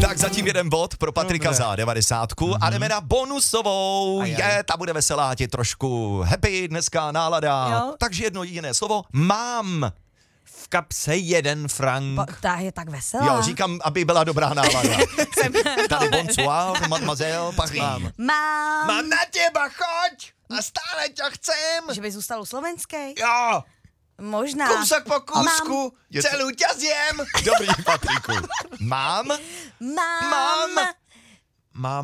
Tak zatím jeden bod pro Patrika za 90 a jdeme na bonusovou. Ta bude veselá, tě trošku happy, dneska nálada. Jo. Takže jedno jediné slovo. Mám v kapse 1 frank. Ta je tak veselá. Jo, říkám, aby byla dobrá nálada. Tady bonsoir, mademoiselle, pak mám. Mám, na těba, choď! A stále tě chcem! že by zůstal u slovenskej? Jo! Možná. Kousek po kousku, celou tě zjem! Dobrý, Patriku. Mám.